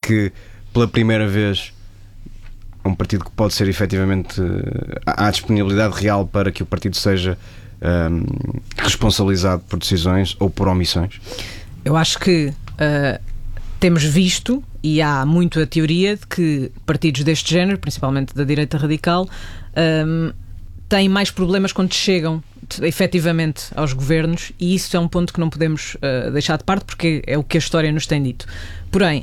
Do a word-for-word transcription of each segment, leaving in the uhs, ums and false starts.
que pela primeira vez um partido que pode ser efetivamente, há disponibilidade real para que o partido seja um, responsabilizado por decisões ou por omissões? Eu acho que uh, temos visto, e há muito a teoria de que partidos deste género, principalmente da direita radical, um, têm mais problemas quando chegam efetivamente aos governos, e isso é um ponto que não podemos uh, deixar de parte, porque é o que a história nos tem dito. Porém,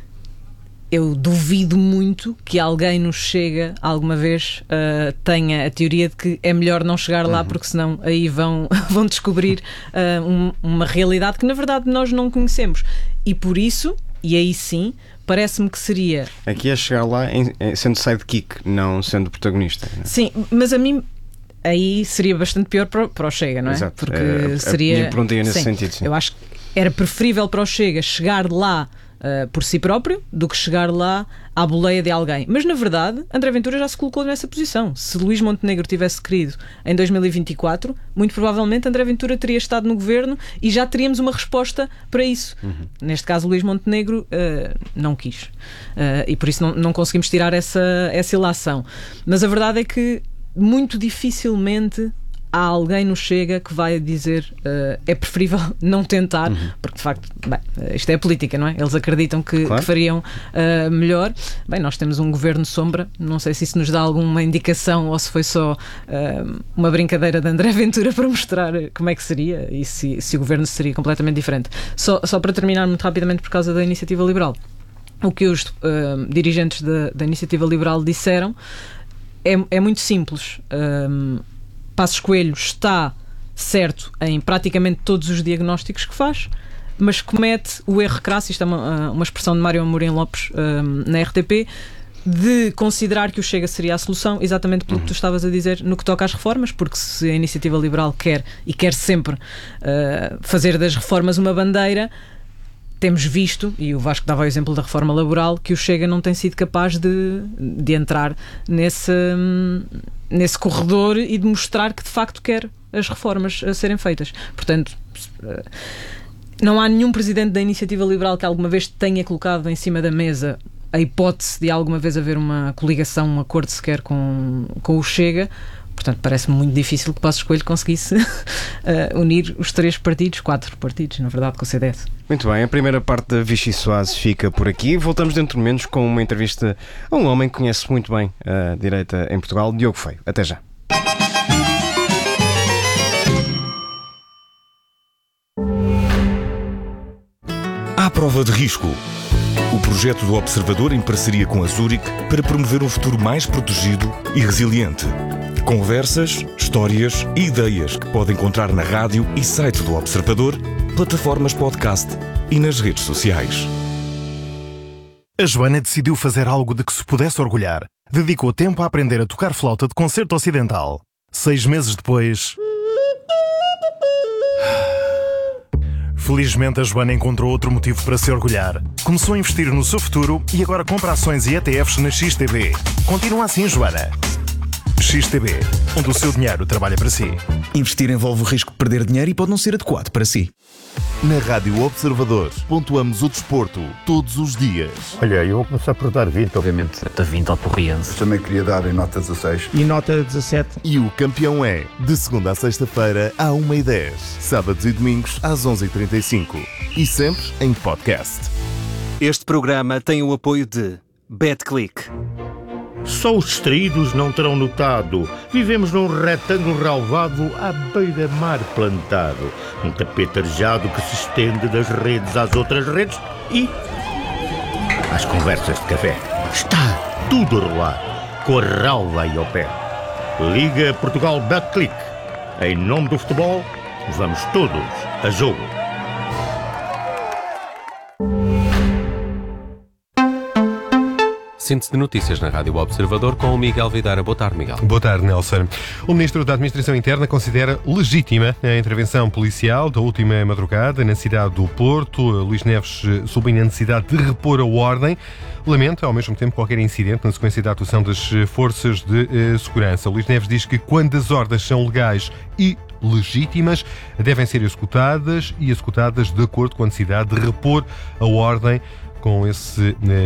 eu duvido muito que alguém nos chega alguma vez uh, tenha a teoria de que é melhor não chegar lá, uhum. porque senão aí vão, vão descobrir uh, um, uma realidade que na verdade nós não conhecemos. E por isso, e aí sim, parece-me que seria... Aqui é chegar lá em, em, sendo sidekick, não sendo protagonista. Não é? Sim, mas a mim... aí seria bastante pior para, para o Chega, não é? Exato. Porque é, seria... A minha pergunta ia nesse sim, sentido, sim. Eu acho que era preferível para o Chega chegar lá uh, por si próprio do que chegar lá à boleia de alguém. Mas, na verdade, André Ventura já se colocou nessa posição. Se Luís Montenegro tivesse querido em dois mil e vinte e quatro, muito provavelmente André Ventura teria estado no governo e já teríamos uma resposta para isso. Uhum. Neste caso, Luís Montenegro uh, não quis. Uh, e por isso não, não conseguimos tirar essa, essa ilação. Mas a verdade é que muito dificilmente há alguém no Chega que vai dizer uh, é preferível não tentar, uhum. porque de facto, bem, isto é a política, não é? Eles acreditam que, claro. que fariam uh, melhor. Bem, nós temos um governo sombra, não sei se isso nos dá alguma indicação ou se foi só uh, uma brincadeira de André Ventura para mostrar como é que seria e se, se o governo seria completamente diferente. Só, só para terminar muito rapidamente por causa da Iniciativa Liberal. O que os uh, dirigentes da, da Iniciativa Liberal disseram é, é muito simples. Um, Passos Coelho está certo em praticamente todos os diagnósticos que faz, mas comete o erro crasso, isto é uma, uma expressão de Mário Amorim Lopes um, na R T P, de considerar que o Chega seria a solução, exatamente pelo uhum. que tu estavas a dizer no que toca às reformas, porque se a Iniciativa Liberal quer, e quer sempre, uh, fazer das reformas uma bandeira, temos visto, e o Vasco dava o exemplo da reforma laboral, que o Chega não tem sido capaz de, de entrar nesse, nesse corredor e de mostrar que de facto quer as reformas a serem feitas. Portanto, não há nenhum presidente da Iniciativa Liberal que alguma vez tenha colocado em cima da mesa a hipótese de alguma vez haver uma coligação, um acordo sequer com, com o Chega. Portanto, parece-me muito difícil que Passos Coelho conseguisse uh, unir os três partidos, quatro partidos, na verdade, com o C D S. Muito bem, a primeira parte da Vichy Soase fica por aqui. Voltamos dentro de menos com uma entrevista a um homem que conhece muito bem a direita em Portugal, Diogo Feio. Até já. À prova de risco. O projeto do Observador em parceria com a Zurich para promover um futuro mais protegido e resiliente. Conversas, histórias e ideias que pode encontrar na rádio e site do Observador, plataformas podcast e nas redes sociais. A Joana decidiu fazer algo de que se pudesse orgulhar. Dedicou tempo a aprender a tocar flauta de concerto ocidental. Seis meses depois... Felizmente, a Joana encontrou outro motivo para se orgulhar. Começou a investir no seu futuro e agora compra ações e E T Fs na X T B. Continua assim, Joana. X T B, onde o seu dinheiro trabalha para si. Investir envolve o risco de perder dinheiro e pode não ser adequado para si. Na Rádio Observador, pontuamos o desporto todos os dias. Olha, eu vou começar por dar vinte, obviamente, da vinte ao Porriense. Também queria dar em nota dezasseis. E nota dezassete. E o campeão é, de segunda a sexta-feira, à uma e dez. Sábados e domingos, às onze e trinta e cinco. E sempre em podcast. Este programa tem o apoio de BetClick. Só os distraídos não terão notado. Vivemos num retângulo relvado à beira-mar plantado. Um tapete arejado que se estende das redes às outras redes e... às conversas de café. Está tudo a rolar, com a relva aí ao pé. Liga Portugal BetClick. Em nome do futebol, vamos todos a jogo. Síntese de notícias na Rádio Observador com o Miguel Videira. Boa tarde, Miguel. Boa tarde, Nelson. O Ministro da Administração Interna considera legítima a intervenção policial da última madrugada na cidade do Porto. Luís Neves sublinha a necessidade de repor a ordem. Lamenta, ao mesmo tempo, qualquer incidente na sequência da atuação das forças de eh, segurança. Luís Neves diz que quando as ordens são legais e legítimas, devem ser executadas e executadas de acordo com a necessidade de repor a ordem com esse... Eh,